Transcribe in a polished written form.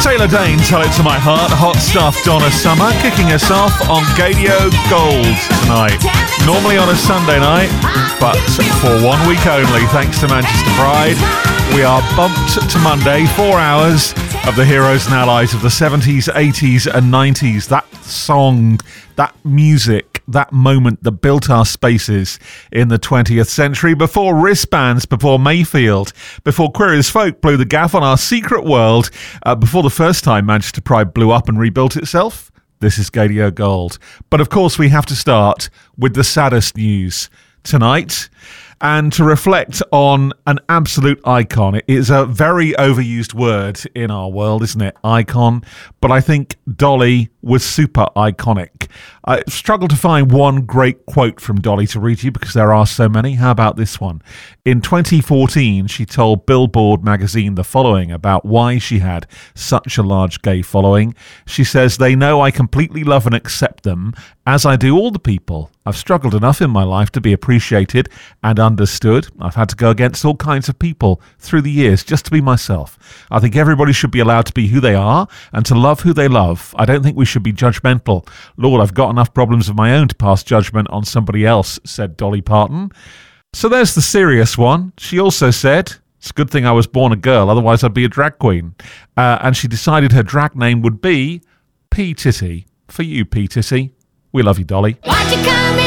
Taylor Dane, Tell It To My Heart, hot stuff, Donna Summer, kicking us off on Gadio Gold tonight. Normally on a Sunday night, but for 1 week only, thanks to Manchester Pride, we are bumped to Monday, 4 hours of the heroes and allies of the 70s, 80s and 90s. That song, that music, that moment that built our spaces in the 20th century, before wristbands, before Mayfield, before Queer as Folk blew the gaff on our secret world, before the first time Manchester Pride blew up and rebuilt itself. This is Gadio Gold. But of course we have to start with the saddest news tonight. And to reflect on an absolute icon. It is a very overused word in our world, isn't it? Icon. But I think Dolly was super iconic. I struggled to find one great quote from Dolly to read you because there are so many. How about this one? In 2014, she told Billboard magazine the following about why she had such a large gay following. She says, "They know I completely love and accept them, as I do all the people. I've struggled enough in my life to be appreciated and understood. I've had to go against all kinds of people through the years just to be myself. I think everybody should be allowed to be who they are and to love who they love. I don't think we should be judgmental. Lord, I've got enough problems of my own to pass judgment on somebody else," said Dolly Parton. So there's the serious one. She also said, "It's a good thing I was born a girl, otherwise I'd be a drag queen." And she decided her drag name would be P. Titty. For you, P. Titty. We love you, Dolly. Why'd you come